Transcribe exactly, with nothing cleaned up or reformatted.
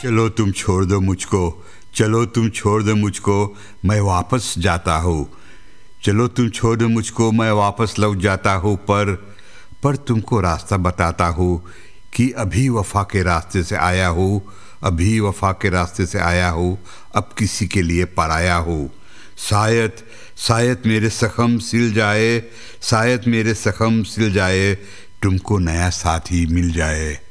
चलो तुम छोड़ दो मुझको, चलो तुम छोड़ दो मुझको, मैं वापस जाता हूँ। चलो तुम छोड़ दो मुझको, मैं वापस लौट जाता हूँ। पर पर तुमको रास्ता बताता हूँ कि अभी वफ़ा के रास्ते से आया हूँ, अभी वफ़ा के रास्ते से आया हूँ, अब किसी के लिए पराया हूँ। शायद शायद मेरे ज़ख्म सिल जाए, शायद मेरे ज़ख्म सिल जाए, तुमको नया साथी मिल जाए।